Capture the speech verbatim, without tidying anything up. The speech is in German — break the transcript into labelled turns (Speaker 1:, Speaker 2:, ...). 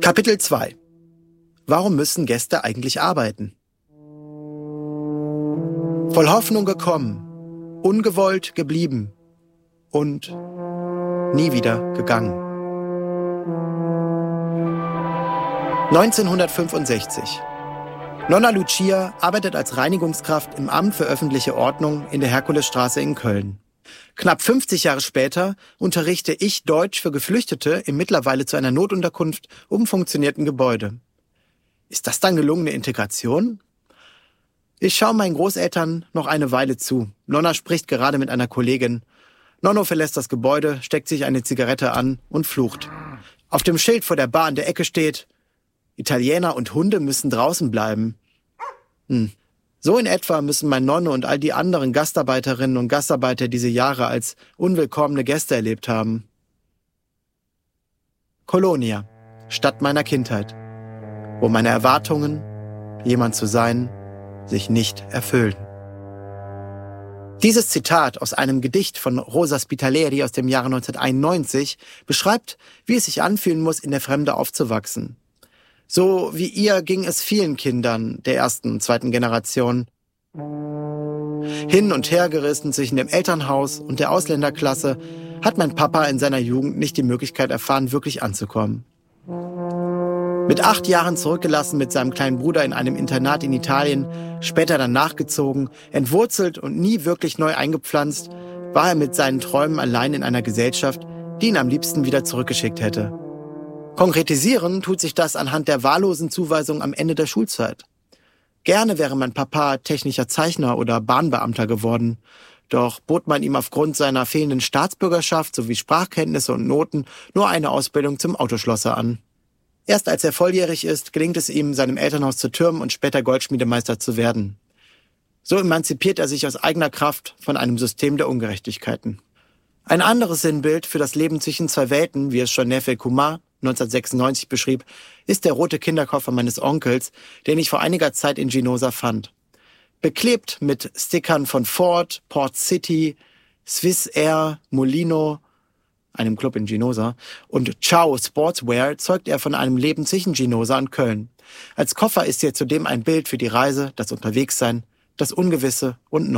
Speaker 1: Kapitel zwei. Warum müssen Gäste eigentlich arbeiten? Voll Hoffnung gekommen, ungewollt geblieben und nie wieder gegangen. neunzehnhundertfünfundsechzig. Nonna Lucia arbeitet als Reinigungskraft im Amt für öffentliche Ordnung in der Herkulesstraße in Köln. Knapp fünfzig Jahre später unterrichte ich Deutsch für Geflüchtete im mittlerweile zu einer Notunterkunft umfunktionierten Gebäude. Ist das dann gelungene Integration? Ich schaue meinen Großeltern noch eine Weile zu. Nonna spricht gerade mit einer Kollegin. Nonno verlässt das Gebäude, steckt sich eine Zigarette an und flucht. Auf dem Schild vor der Bar in der Ecke steht: Italiener und Hunde müssen draußen bleiben. Hm. So in etwa müssen mein Nonno und all die anderen Gastarbeiterinnen und Gastarbeiter diese Jahre als unwillkommene Gäste erlebt haben. Kolonia, Stadt meiner Kindheit, wo meine Erwartungen, jemand zu sein, sich nicht erfüllen. Dieses Zitat aus einem Gedicht von Rosa Spitaleri aus dem Jahre neunzehnhunderteinundneunzig beschreibt, wie es sich anfühlen muss, in der Fremde aufzuwachsen. So wie ihr ging es vielen Kindern der ersten und zweiten Generation. Hin und her gerissen zwischen dem Elternhaus und der Ausländerklasse hat mein Papa in seiner Jugend nicht die Möglichkeit erfahren, wirklich anzukommen. Mit acht Jahren zurückgelassen mit seinem kleinen Bruder in einem Internat in Italien, später dann nachgezogen, entwurzelt und nie wirklich neu eingepflanzt, war er mit seinen Träumen allein in einer Gesellschaft, die ihn am liebsten wieder zurückgeschickt hätte. Konkretisieren tut sich das anhand der wahllosen Zuweisung am Ende der Schulzeit. Gerne wäre mein Papa technischer Zeichner oder Bahnbeamter geworden, doch bot man ihm aufgrund seiner fehlenden Staatsbürgerschaft sowie Sprachkenntnisse und Noten nur eine Ausbildung zum Autoschlosser an. Erst als er volljährig ist, gelingt es ihm, seinem Elternhaus zu türmen und später Goldschmiedemeister zu werden. So emanzipiert er sich aus eigener Kraft von einem System der Ungerechtigkeiten. Ein anderes Sinnbild für das Leben zwischen zwei Welten, wie es schon Nefe Kumar neunzehnhundertsechsundneunzig beschrieb, ist der rote Kinderkoffer meines Onkels, den ich vor einiger Zeit in Ginosa fand. Beklebt mit Stickern von Ford, Port City, Swissair, Molino, einem Club in Ginosa, und Ciao Sportswear zeugt er von einem Leben zwischen Ginosa und Köln. Als Koffer ist er zudem ein Bild für die Reise, das Unterwegssein, das Ungewisse und